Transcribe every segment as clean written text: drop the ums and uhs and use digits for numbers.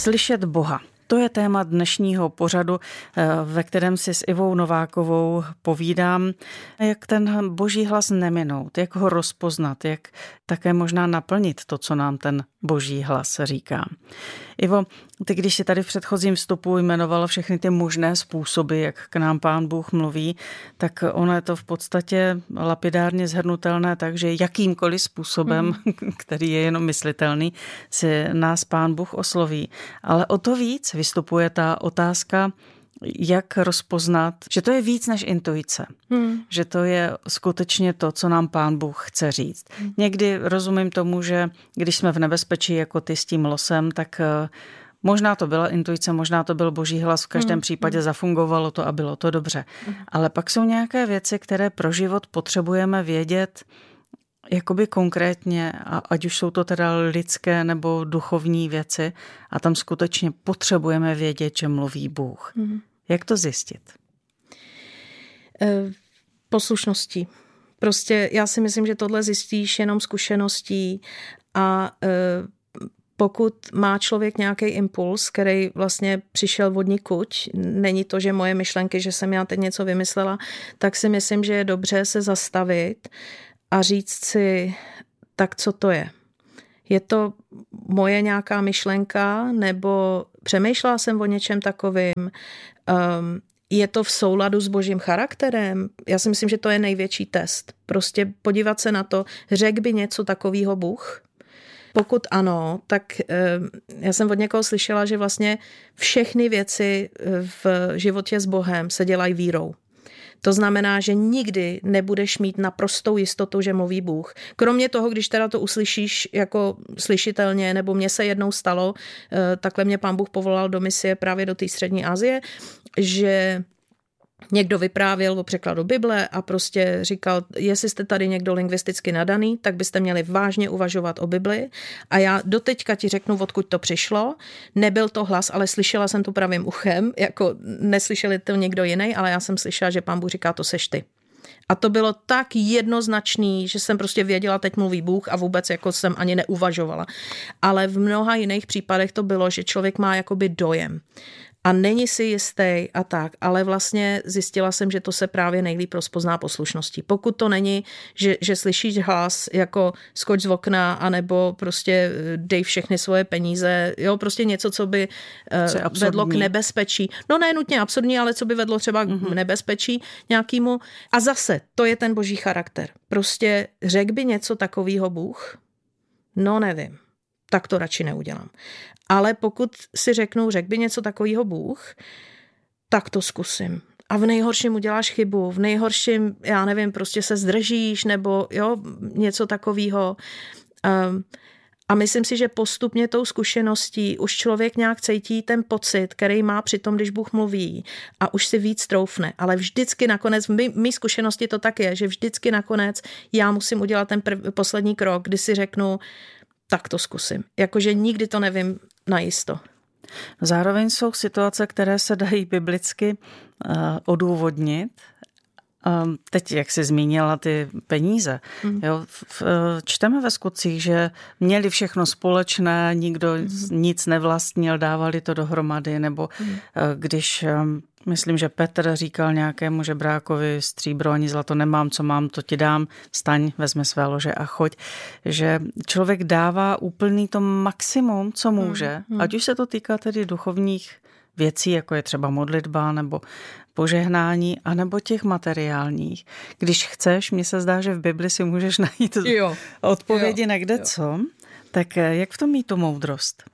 Slyšet Boha. To je téma dnešního pořadu, ve kterém si s Ivou Novákovou povídám, jak ten boží hlas neminout, jak ho rozpoznat, jak také možná naplnit to, co nám ten boží hlas říká. Ivo, ty když si tady v předchozím vstupu jmenovala všechny ty možné způsoby, jak k nám Pán Bůh mluví, tak ono je to v podstatě lapidárně shrnutelné, takže jakýmkoliv způsobem, který je jenom myslitelný, si nás Pán Bůh osloví. Ale o to víc vystupuje ta otázka, jak rozpoznat, že to je víc než intuice. Že to je skutečně to, co nám Pán Bůh chce říct. Někdy rozumím tomu, že když jsme v nebezpečí jako ty s tím losem, tak možná to byla intuice, možná to byl boží hlas, v každém případě zafungovalo to a bylo to dobře. Ale pak jsou nějaké věci, které pro život potřebujeme vědět jakoby konkrétně, a ať už jsou to teda lidské nebo duchovní věci, a tam skutečně potřebujeme vědět, že mluví Bůh. Jak to zjistit? Poslušností. Prostě já si myslím, že tohle zjistíš jenom zkušeností a pokud má člověk nějaký impuls, který vlastně přišel odnikud, není to, že moje myšlenky, že jsem já teď něco vymyslela, tak si myslím, že je dobře se zastavit a říct si, tak co to je? Je to moje nějaká myšlenka, nebo přemýšlela jsem o něčem takovým? Je to v souladu s božím charakterem? Já si myslím, že to je největší test. Prostě podívat se na to, řekl by něco takového Bůh? Pokud ano, tak já jsem od někoho slyšela, že vlastně všechny věci v životě s Bohem se dělají vírou. To znamená, že nikdy nebudeš mít naprostou jistotu, že mluví Bůh. Kromě toho, když teda to uslyšíš jako slyšitelně, nebo mně se jednou stalo, takhle mě Pán Bůh povolal do misie právě do té střední Asie, že někdo vyprávěl o překladu Bible a prostě říkal, jestli jste tady někdo lingvisticky nadaný, tak byste měli vážně uvažovat o Bibli. A já doteďka ti řeknu, odkud to přišlo. Nebyl to hlas, ale slyšela jsem to pravým uchem, jako neslyšeli to někdo jiný, ale já jsem slyšela, že Pán Bůh říká, to seš ty. A to bylo tak jednoznačný, že jsem prostě věděla, teď mluví Bůh a vůbec jako jsem ani neuvažovala. Ale v mnoha jiných případech to bylo, že člověk má jakoby dojem. A není si jistý a tak, ale vlastně zjistila jsem, že to se právě nejlíp rozpozná poslušností. Pokud to není, že slyšíš hlas jako skoč z okna, anebo prostě dej všechny svoje peníze, jo, prostě něco, co by vedlo k nebezpečí. No ne nutně absurdní, ale co by vedlo třeba k nebezpečí nějakému. A zase, to je ten boží charakter. Prostě řekl by něco takového Bůh? No nevím. Tak to radši neudělám. Ale pokud si řekl by něco takového Bůh, tak to zkusím. A v nejhorším uděláš chybu, v nejhorším, já nevím, prostě se zdržíš, nebo jo, něco takového. A myslím si, že postupně tou zkušeností už člověk nějak cítí ten pocit, který má při tom, když Bůh mluví, a už si víc troufne. Ale vždycky nakonec, v mý zkušenosti to tak je, že vždycky nakonec já musím udělat ten poslední krok, kdy si řeknu, tak to zkusím. Jakože nikdy to nevím najisto. Zároveň jsou situace, které se dají biblicky odůvodnit. Teď, jak jsi zmínila ty peníze, jo, čteme ve Skutcích, že měli všechno společné, nikdo nic nevlastnil, dávali to dohromady, nebo když, myslím, že Petr říkal nějakému žebrákovi, stříbro ani zlato nemám, co mám, to ti dám, staň, vezmi své lože a choď, že člověk dává úplný to maximum, co může, ať už se to týká tedy duchovních věcí, jako je třeba modlitba nebo požehnání, anebo těch materiálních. Když chceš, mně se zdá, že v Bibli si můžeš najít odpovědi na kde co, tak jak v tom mít tu moudrost?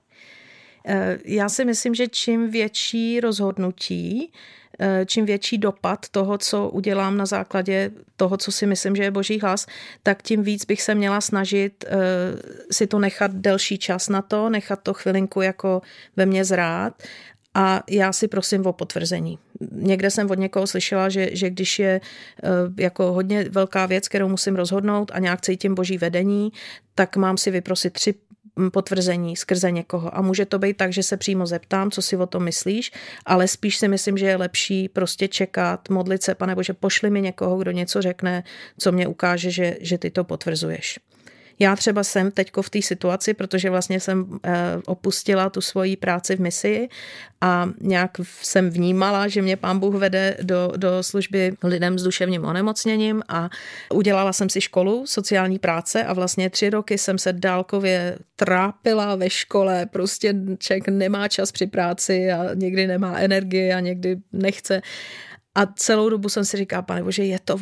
Já si myslím, že čím větší rozhodnutí, čím větší dopad toho, co udělám na základě toho, co si myslím, že je boží hlas, tak tím víc bych se měla snažit si to nechat delší čas na to, nechat to chvilinku jako ve mně zrát. A já si prosím o potvrzení. Někde jsem od někoho slyšela, že když je jako hodně velká věc, kterou musím rozhodnout a nějak cítím boží vedení, tak mám si vyprosit 3 potvrzení skrze někoho. A může to být tak, že se přímo zeptám, co si o tom myslíš, ale spíš si myslím, že je lepší prostě čekat, modlit se, Pane Bože, pošli mi někoho, kdo něco řekne, co mě ukáže, že ty to potvrzuješ. Já třeba jsem teďko v té situaci, protože vlastně jsem opustila tu svoji práci v misii a nějak jsem vnímala, že mě Pán Bůh vede do služby lidem s duševním onemocněním a udělala jsem si školu sociální práce a vlastně 3 roky jsem se dálkově trápila ve škole, prostě člověk nemá čas při práci a někdy nemá energii a někdy nechce. A celou dobu jsem si říkala, Pane Bože, je to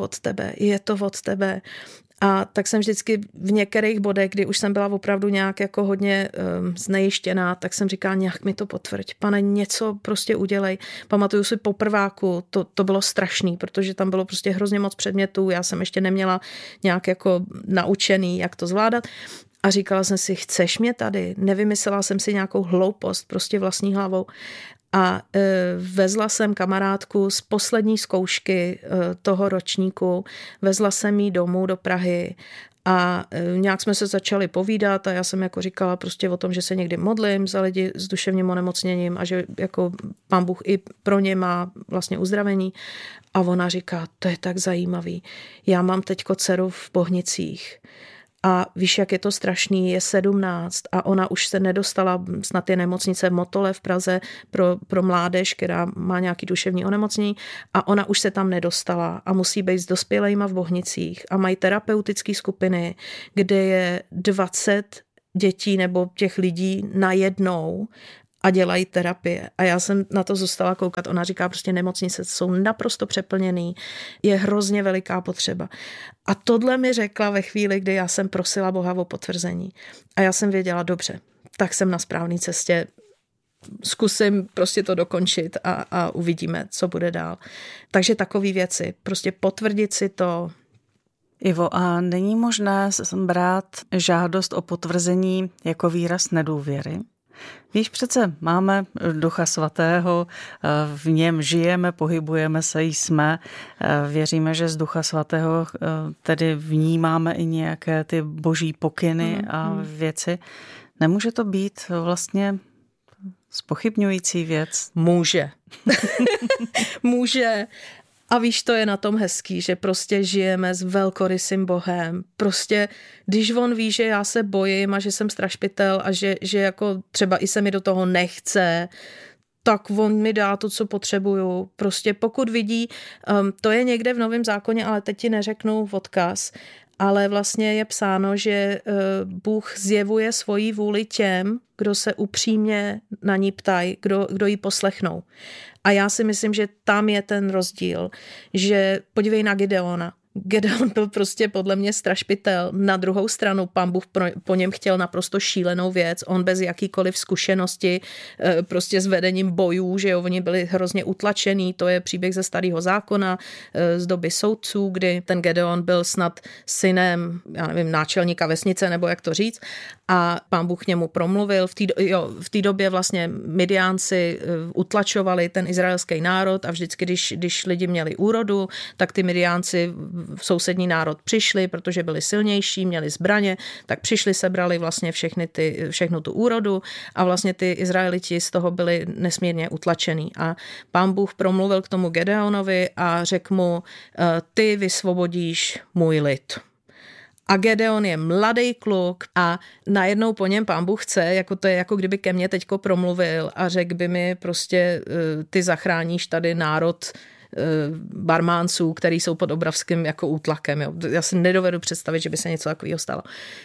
od tebe. A tak jsem vždycky v některých bodech, kdy už jsem byla opravdu nějak jako hodně znejištěná, tak jsem říkala, nějak mi to potvrď. Pane, něco prostě udělej. Pamatuju si po prváku, to bylo strašný, protože tam bylo prostě hrozně moc předmětů, já jsem ještě neměla nějak jako naučený, jak to zvládat. A říkala jsem si, chceš mě tady? Nevymyslela jsem si nějakou hloupost, prostě vlastní hlavou. A vezla jsem kamarádku z poslední zkoušky toho ročníku, vezla jsem jí domů do Prahy a nějak jsme se začali povídat a já jsem jako říkala prostě o tom, že se někdy modlím za lidi s duševním onemocněním a že jako Pán Bůh i pro ně má vlastně uzdravení. A ona říká, to je tak zajímavý. Já mám teďko dceru v Bohnicích. A víš, jak je to strašný, je 17 a ona už se nedostala, snad je nemocnice v Motole v Praze pro mládež, která má nějaký duševní onemocnění a ona už se tam nedostala a musí být s dospělejma v Bohnicích a mají terapeutické skupiny, kde je 20 dětí nebo těch lidí najednou a dělají terapie. A já jsem na to zůstala koukat. Ona říká, prostě nemocnice jsou naprosto přeplněný, je hrozně veliká potřeba. A tohle mi řekla ve chvíli, kdy já jsem prosila Boha o potvrzení. A já jsem věděla, dobře, tak jsem na správné cestě, zkusím prostě to dokončit a uvidíme, co bude dál. Takže takové věci, prostě potvrdit si to. Ivo, a není možné brát žádost o potvrzení jako výraz nedůvěry? Víš, přece máme Ducha Svatého, v něm žijeme, pohybujeme se, jsme, věříme, že z Ducha Svatého tedy vnímáme i nějaké ty boží pokyny a věci. Nemůže to být vlastně zpochybňující věc? Může. Může. A víš, to je na tom hezký, že prostě žijeme s velkorysým Bohem. Prostě, když on ví, že já se bojím a že jsem strašpitel a že jako třeba i se mi do toho nechce, tak on mi dá to, co potřebuju. Prostě pokud vidí, to je někde v Novém zákoně, ale teď ti neřeknu odkaz, ale vlastně je psáno, že Bůh zjevuje svoji vůli těm, kdo se upřímně na ní ptají, kdo ji poslechnou. A já si myslím, že tam je ten rozdíl, že podívej na Gideona. Gideon byl prostě podle mě strašpitel. Na druhou stranu Pán Bůh po něm chtěl naprosto šílenou věc. On bez jakýkoliv zkušenosti prostě s vedením bojů, že jo, oni byli hrozně utlačený. To je příběh ze Starého zákona z doby soudců, kdy ten Gideon byl snad synem, já nevím, náčelníka vesnice, nebo jak to říct. A Pán Bůh k němu promluvil. V té době vlastně Midiánci utlačovali ten izraelský národ a vždycky, když lidi měli úrodu, tak ty Midiánci v sousední národ přišli, protože byli silnější, měli zbraně, tak přišli, sebrali vlastně všechnu tu úrodu a vlastně ty Izraeliti z toho byli nesmírně utlačený. A Pán Bůh promluvil k tomu Gedeonovi a řekl mu, ty vysvobodíš můj lid. A Gedeon je mladý kluk a najednou po něm Pán Bůh chce, jako to je jako kdyby ke mně teďko promluvil a řekl by mi prostě ty zachráníš tady národ barmánců, který jsou pod obrovským jako útlakem. Jo. Já si nedovedu představit, že by se něco takového stalo.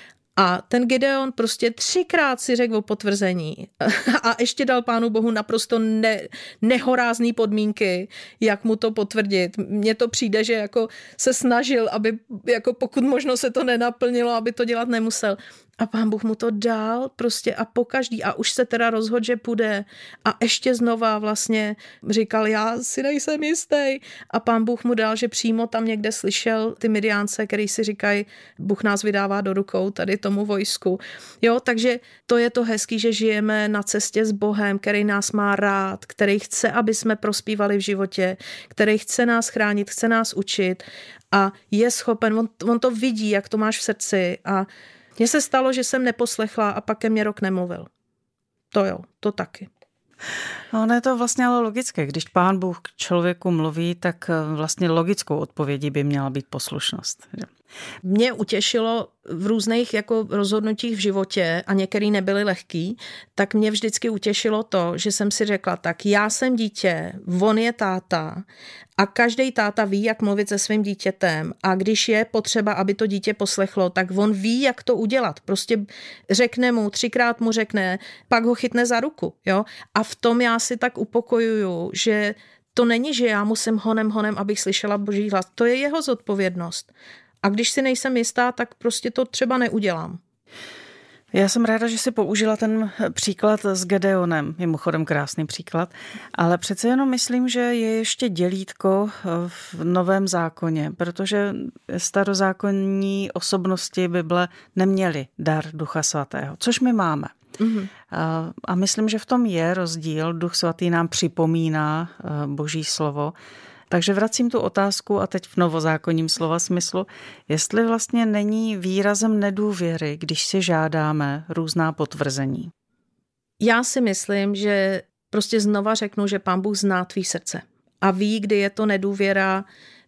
A ten Gideon prostě 3krát si řekl o potvrzení a ještě dal Pánu Bohu naprosto nehorázný podmínky, jak mu to potvrdit. Mně to přijde, že jako se snažil, aby jako pokud možno se to nenaplnilo, aby to dělat nemusel. A Pán Bůh mu to dal prostě a pokaždý a už se teda rozhodl, že půjde a ještě znova vlastně říkal, já si nejsem jistý. A Pán Bůh mu dal, že přímo tam někde slyšel ty Midiánce, který si říkají, Bůh nás vydává do rukou tady tomu vojsku. Jo, takže to je to hezký, že žijeme na cestě s Bohem, který nás má rád, který chce, aby jsme prospívali v životě, který chce nás chránit, chce nás učit a je schopen, on to vidí, jak to máš v srdci a mně se stalo, že jsem neposlechla a pak ke mně rok nemluvil. To jo, to taky. Ono je to vlastně ale logické. Když Pán Bůh k člověku mluví, tak vlastně logickou odpovědí by měla být poslušnost. Mě utěšilo v různých jako rozhodnutích v životě a některý nebyly lehký, tak mě vždycky utěšilo to, že jsem si řekla, tak já jsem dítě, on je táta a každý táta ví, jak mluvit se svým dítětem a když je potřeba, aby to dítě poslechlo, tak on ví, jak to udělat. Prostě řekne mu, 3krát mu řekne, pak ho chytne za ruku. Jo? A v tom já si tak upokojuju, že to není, že já musím honem, abych slyšela Boží hlas. To je jeho zodpovědnost. A když si nejsem jistá, tak prostě to třeba neudělám. Já jsem ráda, že jsi použila ten příklad s Gedeonem, mimochodem krásný příklad, ale přece jenom myslím, že je ještě dělítko v Novém zákoně, protože starozákonní osobnosti Bible neměly dar Ducha Svatého, což my máme. Mm-hmm. A myslím, že v tom je rozdíl. Duch Svatý nám připomíná Boží slovo. Takže vracím tu otázku a teď v novozákonním slova smyslu, jestli vlastně není výrazem nedůvěry, když si žádáme různá potvrzení. Já si myslím, že prostě znova řeknu, že Pán Bůh zná tvý srdce a ví, kdy je to nedůvěra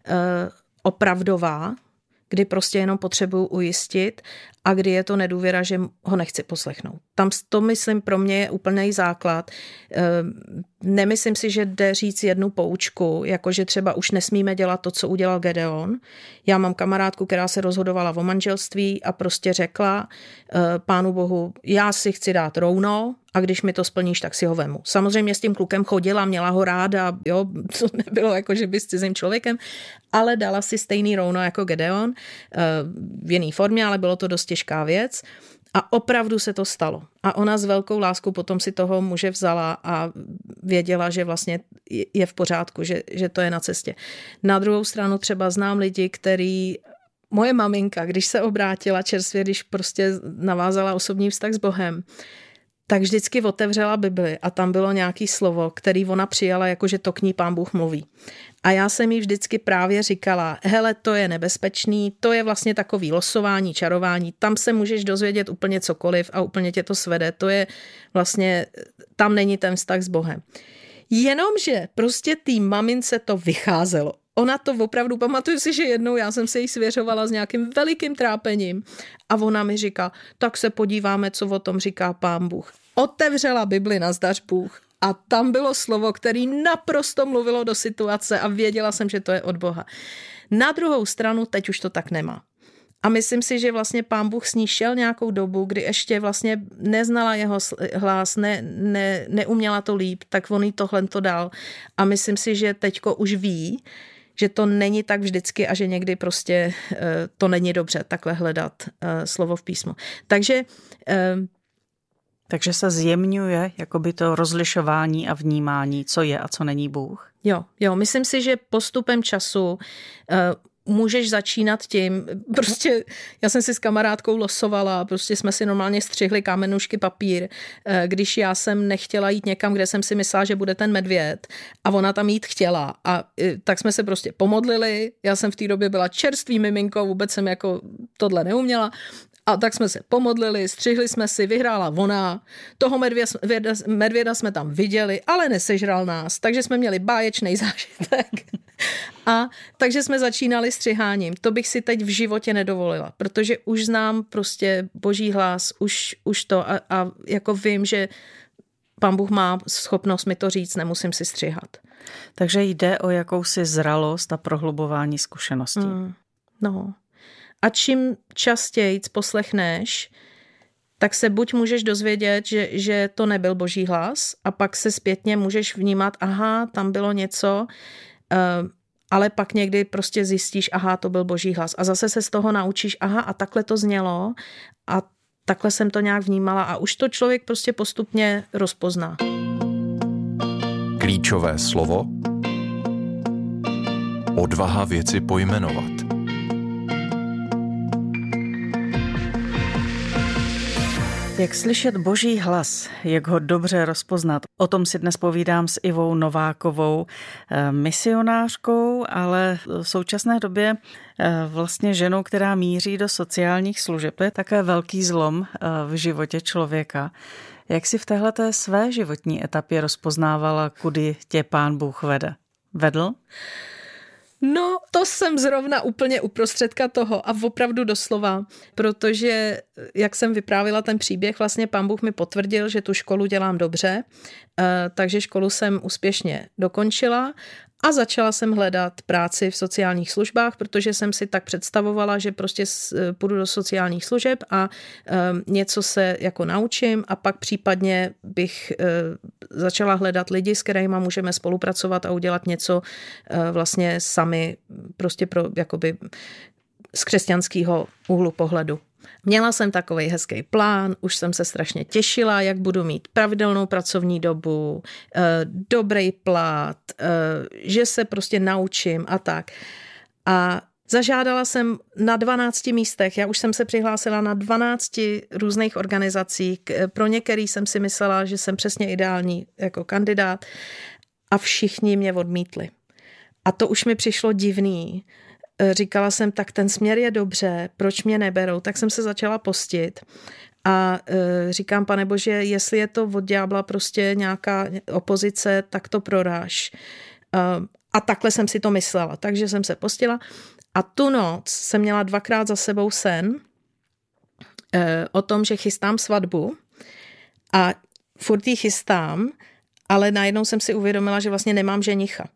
opravdová, kdy prostě jenom potřebuju ujistit a kdy je to nedůvěra, že ho nechci poslechnout. Tam to, myslím, pro mě je úplný základ. Nemyslím si, že jde říct jednu poučku, jakože třeba už nesmíme dělat to, co udělal Gedeon. Já mám kamarádku, která se rozhodovala o manželství a prostě řekla Pánu Bohu, já si chci dát rouno a když mi to splníš, tak si ho vemu. Samozřejmě s tím klukem chodila, měla ho ráda, jo, to nebylo jako, že by s cizím člověkem, ale dala si stejný rouno jako Gedeon v jiné formě, ale bylo to dost těžká věc. A opravdu se to stalo. A ona s velkou láskou potom si toho muže vzala a věděla, že vlastně je v pořádku, že to je na cestě. Na druhou stranu třeba znám lidi, který... Moje maminka, když se obrátila čerstvě, když prostě navázala osobní vztah s Bohem, tak vždycky otevřela Bibli a tam bylo nějaký slovo, který ona přijala, jako že to k ní Pán Bůh mluví. A já jsem jí vždycky právě říkala, hele, to je nebezpečný, to je vlastně takový losování, čarování, tam se můžeš dozvědět úplně cokoliv a úplně tě to svede, to je vlastně, tam není ten vztah s Bohem. Jenomže prostě tý mamince to vycházelo. Ona to opravdu, pamatuju si, že jednou já jsem se jí svěřovala s nějakým velikým trápením a ona mi říká, tak se podíváme, co o tom říká Pán Bůh. Otevřela Bibli, nazdař Bůh a tam bylo slovo, který naprosto mluvilo do situace a věděla jsem, že to je od Boha. Na druhou stranu teď už to tak nemá. A myslím si, že vlastně Pán Bůh s ní šel nějakou dobu, kdy ještě vlastně neznala jeho hlas, neuměla to líp, tak on jí tohle to dal. A myslím si, že teďko už ví, že to není tak vždycky a že někdy prostě to není dobře takhle hledat slovo v písmu. Takže se zjemňuje jakoby to rozlišování a vnímání, co je a co není Bůh. Jo, myslím si, že postupem času můžeš začínat tím, prostě já jsem si s kamarádkou losovala, prostě jsme si normálně střihli kámenušky papír, když já jsem nechtěla jít někam, kde jsem si myslela, že bude ten medvěd a ona tam jít chtěla a tak jsme se prostě pomodlili, já jsem v té době byla čerstvý miminko, vůbec jsem jako tohle neuměla. A tak jsme se pomodlili, střihli jsme si, vyhrála ona, toho medvěda jsme tam viděli, ale nesežral nás, takže jsme měli báječný zážitek. A takže jsme začínali střiháním. To bych si teď v životě nedovolila, protože už znám prostě Boží hlas, už to a jako vím, že Pán Bůh má schopnost mi to říct, nemusím si střihat. Takže jde o jakousi zralost a prohlubování zkušeností. No. A čím častěji poslechneš, tak se buď můžeš dozvědět, že to nebyl Boží hlas a pak se zpětně můžeš vnímat, aha, tam bylo něco, ale pak někdy prostě zjistíš, aha, to byl Boží hlas. A zase se z toho naučíš, aha, a takhle to znělo a takhle jsem to nějak vnímala a už to člověk prostě postupně rozpozná. Klíčové slovo. Odvaha věci pojmenovat. Jak slyšet Boží hlas, jak ho dobře rozpoznat, o tom si dnes povídám s Ivou Novákovou, misionářkou, ale v současné době vlastně ženou, která míří do sociálních služeb. To je také velký zlom v životě člověka, Jak si v téhleté své životní etapě rozpoznávala, kudy tě Pán Bůh vede? Vedl? No, to jsem zrovna úplně uprostředka toho a opravdu doslova, protože jak jsem vyprávila ten příběh, vlastně Pán Bůh mi potvrdil, že tu školu dělám dobře, takže školu jsem úspěšně dokončila a začala jsem hledat práci v sociálních službách, protože jsem si tak představovala, že prostě půjdu do sociálních služeb a něco se jako naučím a pak případně bych začala hledat lidi, s kterými můžeme spolupracovat a udělat něco vlastně sami prostě pro jakoby z křesťanského úhlu pohledu. Měla jsem takový hezký plán, už jsem se strašně těšila, jak budu mít pravidelnou pracovní dobu, dobrý plat, že se prostě naučím a tak. A zažádala jsem na 12 místech, já už jsem se přihlásila na 12 různých organizací, pro některý jsem si myslela, že jsem přesně ideální jako kandidát a všichni mě odmítli. A to už mi přišlo divný. Říkala jsem, tak ten směr je dobře, proč mě neberou? Tak jsem se začala postit a říkám, Pane Bože, jestli je to od ďábla prostě nějaká opozice, tak to proráž. A takhle jsem si to myslela, takže jsem se postila a tu noc jsem měla 2krát za sebou sen o tom, že chystám svatbu a furt ji chystám, ale najednou jsem si uvědomila, že vlastně nemám ženicha.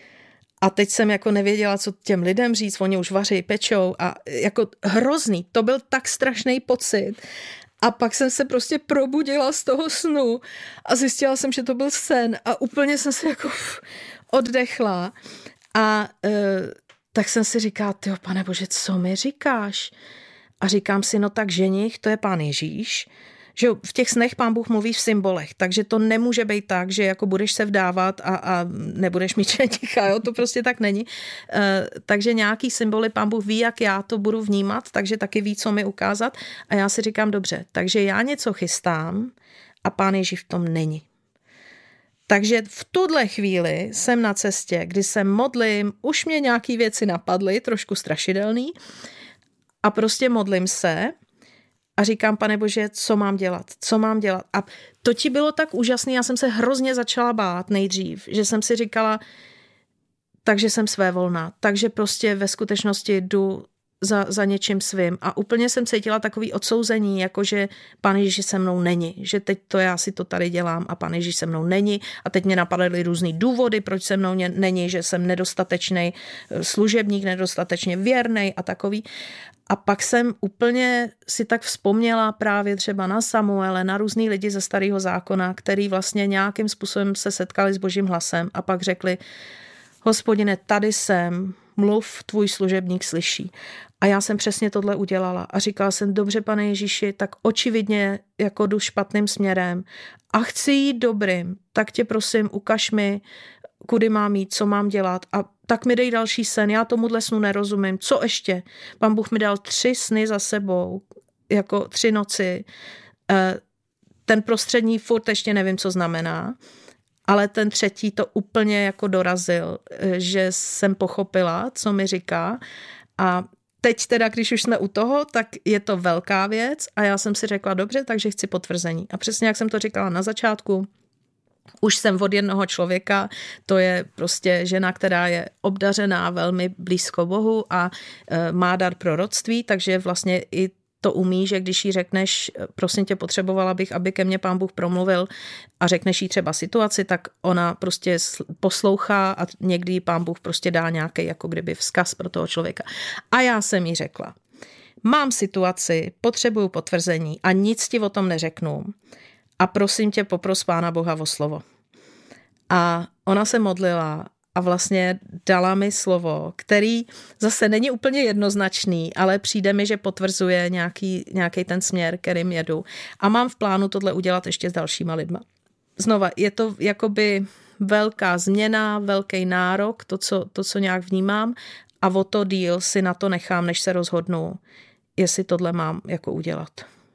A teď jsem jako nevěděla, co těm lidem říct, oni už vaří, pečou a jako hrozný, to byl tak strašný pocit. A pak jsem se prostě probudila z toho snu a zjistila jsem, že to byl sen a úplně jsem se jako oddechla a tak jsem si říkala, tyjo, Pane Bože, co mi říkáš? A říkám si, no tak ženich, to je Pán Ježíš, že v těch snech Pán Bůh mluví v symbolech, takže to nemůže být tak, že jako budeš se vdávat a nebudeš mít ženicha, jo? To prostě tak není. Takže nějaký symboly Pán Bůh ví, jak já to budu vnímat, takže taky ví, co mi ukázat a já si říkám, dobře, takže já něco chystám a Pán Ježíš v tom není. Takže v tuhle chvíli jsem na cestě, kdy se modlím, už mě nějaký věci napadly, trošku strašidelný a prostě modlím se a říkám, Pane Bože, co mám dělat? Co mám dělat? A to ti bylo tak úžasný, já jsem se hrozně začala bát nejdřív, že jsem si říkala, takže jsem svévolná, takže prostě ve skutečnosti jdu za něčím svým. A úplně jsem cítila takový odsouzení, jakože Pán Ježíš se mnou není, že teď to já si to tady dělám a Pán Ježíš se mnou není. A teď mě napadaly různý důvody, proč se mnou není, že jsem nedostatečný služebník, nedostatečně věrnej a takový. A pak jsem úplně si tak vzpomněla právě třeba na Samuele, na různý lidi ze Starého zákona, který vlastně nějakým způsobem se setkali s Božím hlasem a pak řekli, Hospodine, tady jsem, mluv, tvůj služebník slyší. A já jsem přesně tohle udělala a říkala jsem, dobře, Pane Ježíši, tak očividně jako jdu špatným směrem a chci jít dobrým, tak tě prosím, ukaž mi, kudy mám jít, co mám dělat a tak mi dej další sen, já tomuhle snu nerozumím, co ještě? Pán Bůh mi dal 3 sny za sebou, jako 3 noci, ten prostřední furt ještě nevím, co znamená, ale ten třetí to úplně jako dorazil, že jsem pochopila, co mi říká a teď teda, když už jsme u toho, tak je to velká věc a já jsem si řekla, dobře, takže chci potvrzení. A přesně jak jsem to říkala na začátku, už jsem od jednoho člověka, to je prostě žena, která je obdařená velmi blízko Bohu a má dar proroctví, takže vlastně i to umí, že když jí řekneš, prosím tě, potřebovala bych, aby ke mně Pán Bůh promluvil a řekneš jí třeba situaci, tak ona prostě poslouchá a někdy Pán Bůh prostě dá nějaký jako kdyby vzkaz pro toho člověka. A já jsem jí řekla, mám situaci, potřebuju potvrzení a nic ti o tom neřeknu a prosím tě, popros Pána Boha o slovo. A ona se modlila a vlastně dala mi slovo, který zase není úplně jednoznačný, ale přijde mi, že potvrzuje nějaký ten směr, kterým jedu. A mám v plánu tohle udělat ještě s dalšíma lidma. Znova, je to jakoby velká změna, velký nárok, to, co nějak vnímám a o to díl si na to nechám, než se rozhodnu, jestli tohle mám jako udělat.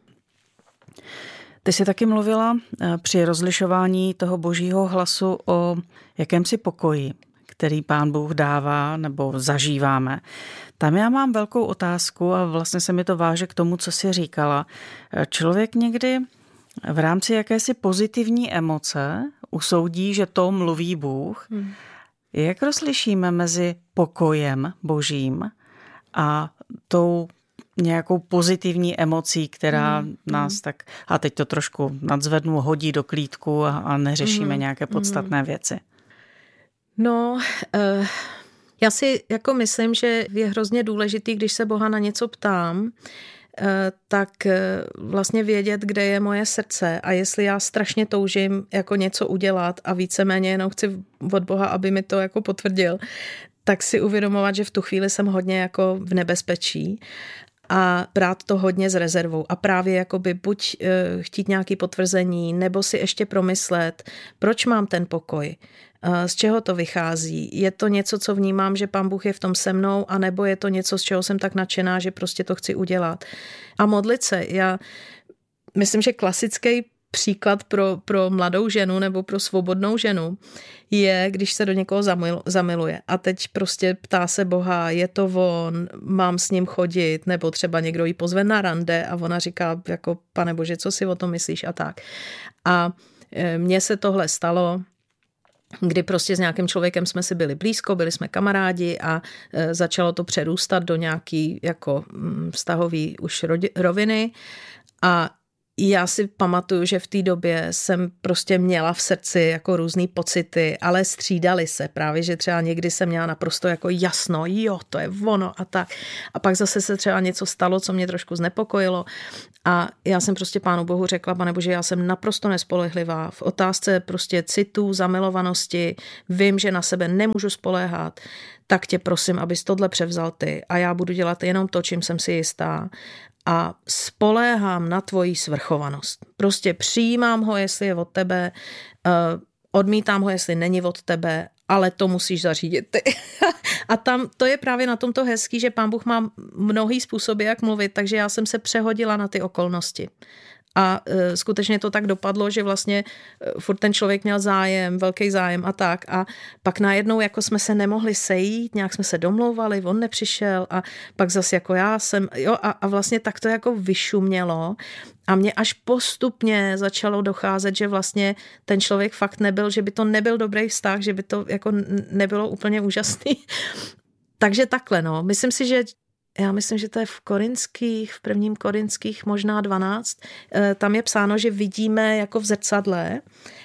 Ty jsi taky mluvila při rozlišování toho Božího hlasu o jakémsi pokoji, který Pán Bůh dává nebo zažíváme. Tam já mám velkou otázku a vlastně se mi to váže k tomu, co jsi říkala. Člověk někdy v rámci jakési pozitivní emoce usoudí, že to mluví Bůh. Jak rozlišíme mezi pokojem božím a tou nějakou pozitivní emocí, která nás tak, a teď to trošku nadzvednu, hodí do klídku a neřešíme nějaké podstatné věci? No, já si jako myslím, že je hrozně důležitý, když se Boha na něco ptám, tak vlastně vědět, kde je moje srdce a jestli já strašně toužím jako něco udělat a víceméně jenom chci od Boha, aby mi to jako potvrdil, tak si uvědomovat, že v tu chvíli jsem hodně jako v nebezpečí a brát to hodně s rezervou a právě jakoby buď chtít nějaké potvrzení, nebo si ještě promyslet, proč mám ten pokoj, z čeho to vychází. Je to něco, co vnímám, že Pán Bůh je v tom se mnou, anebo je to něco, z čeho jsem tak nadšená, že prostě to chci udělat. A modlit se. Já myslím, že klasický příklad pro mladou ženu nebo pro svobodnou ženu je, když se do někoho zamiluje a teď prostě ptá se Boha, je to on, mám s ním chodit, nebo třeba někdo jí pozve na rande a ona říká jako, Pane Bože, co si o tom myslíš a tak. A mně se tohle stalo, kdy prostě s nějakým člověkem jsme si byli blízko, byli jsme kamarádi a začalo to přerůstat do nějaký jako vztahový už roviny a já si pamatuju, že v té době jsem prostě měla v srdci jako různý pocity, ale střídaly se právě, že třeba někdy jsem měla naprosto jako jasno, jo, to je ono a tak. A pak zase se třeba něco stalo, co mě trošku znepokojilo a já jsem prostě Pánu Bohu řekla, Pane Bože, já jsem naprosto nespolehlivá v otázce prostě citů, zamilovanosti, vím, že na sebe nemůžu spoléhat, tak tě prosím, abys tohle převzal ty a já budu dělat jenom to, čím jsem si jistá. A spoléhám na tvoji svrchovanost. Prostě přijímám ho, jestli je od tebe, odmítám ho, jestli není od tebe, ale to musíš zařídit ty. A tam to je právě na tomto hezký, že Pán Bůh má mnohý způsoby, jak mluvit, takže já jsem se přehodila na ty okolnosti. A skutečně to tak dopadlo, že vlastně furt ten člověk měl zájem, velký zájem a tak. A pak najednou jako jsme se nemohli sejít, nějak jsme se domlouvali, on nepřišel a pak zase jako já jsem, jo a vlastně tak to jako vyšumělo a mě až postupně začalo docházet, že vlastně ten člověk fakt nebyl, že by to nebyl dobrý vztah, že by to jako nebylo úplně úžasný. Takže takhle, no. Myslím si, že já myslím, že to je v prvním Korinských možná 12. Tam je psáno, že vidíme jako v zrcadle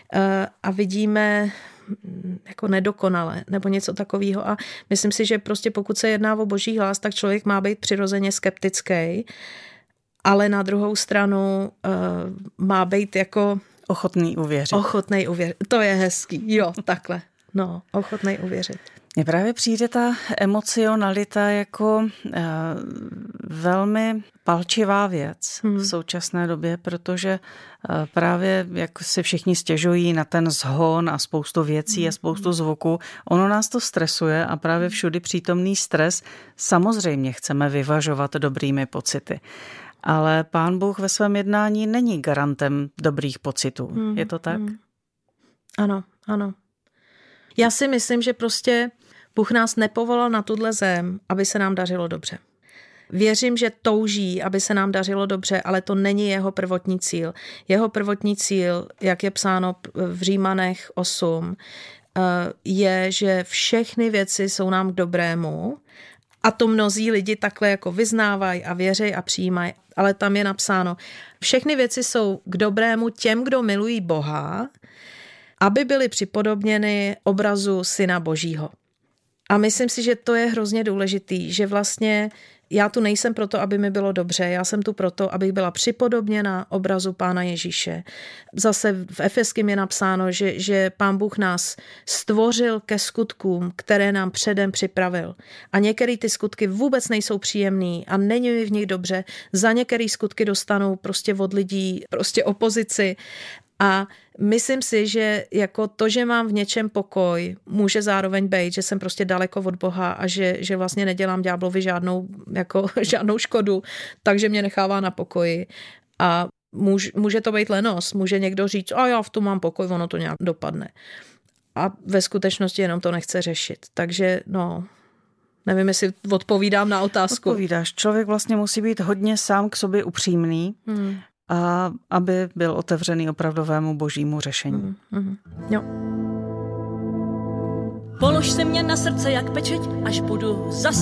a vidíme jako nedokonale nebo něco takového. A myslím si, že prostě pokud se jedná o Boží hlas, tak člověk má být přirozeně skeptický, ale na druhou stranu má být jako ochotný uvěřit. Ochotnej uvěřit. To je hezký. Jo, takhle. No, ochotnej uvěřit. Mně právě přijde ta emocionalita jako velmi palčivá věc v současné době, protože právě jak si všichni stěžují na ten zhon a spoustu věcí a spoustu zvuků, ono nás to stresuje a právě všudy přítomný stres samozřejmě chceme vyvažovat dobrými pocity. Ale Pán Bůh ve svém jednání není garantem dobrých pocitů. Je to tak? Ano, ano. Já si myslím, že prostě Bůh nás nepovolal na tuhle zem, aby se nám dařilo dobře. Věřím, že touží, aby se nám dařilo dobře, ale to není jeho prvotní cíl. Jeho prvotní cíl, jak je psáno v Římanech 8, je, že všechny věci jsou nám k dobrému a to mnozí lidi takhle jako vyznávají a věří a přijímají, ale tam je napsáno, všechny věci jsou k dobrému těm, kdo milují Boha, aby byly připodobněny obrazu Syna Božího. A myslím si, že to je hrozně důležitý, že vlastně já tu nejsem proto, aby mi bylo dobře, já jsem tu proto, abych byla připodobněna obrazu Pána Ježíše. Zase v Efeským je napsáno, že Pán Bůh nás stvořil ke skutkům, které nám předem připravil. A některé ty skutky vůbec nejsou příjemný a není mi v nich dobře. Za některé skutky dostanou prostě od lidí prostě opozici. A myslím si, že jako to, že mám v něčem pokoj, může zároveň být, že jsem prostě daleko od Boha a že vlastně nedělám ďáblovi žádnou škodu, takže mě nechává na pokoji. A může to být lenost, může někdo říct, a já v tom mám pokoj, ono to nějak dopadne. A ve skutečnosti jenom to nechce řešit. Takže no, nevím, jestli odpovídám na otázku. Odpovídáš. Člověk vlastně musí být hodně sám k sobě upřímný. a aby byl otevřený opravdovému božímu řešení. Jo. Polož si mě na srdce jak pečeť, až budu zas